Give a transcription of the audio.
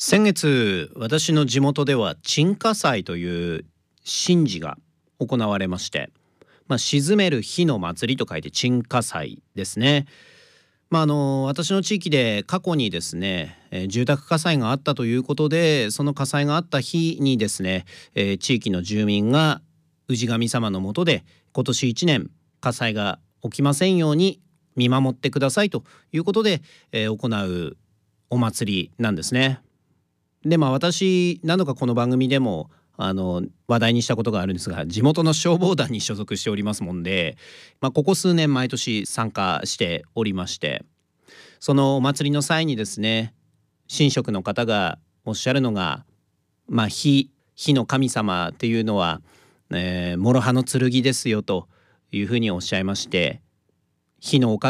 先月、私の地元では鎮火祭という神事が行われまして、鎮める火の祭りと書いて鎮火祭ですね。私の地域で過去にですね、住宅火災があったということで、その火災があった日にですね、地域の住民が氏神様の下で今年1年火災が起きませんように見守ってくださいということで、行うお祭りなんですね。で私何度かこの番組でも話題にしたことがあるんですが、地元の消防団に所属しておりますもんで、ここ数年毎年参加しておりまして、そのお祭りの際にですね、神職の方がおっしゃるのが、火の神様っていうのは、諸刃の剣ですよというふうにおっしゃいまして、火のおか